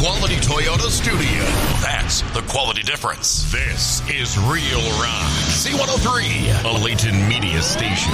quality Toyota studio. That's the quality difference. This is Real Rock. C103, a Layton Media station.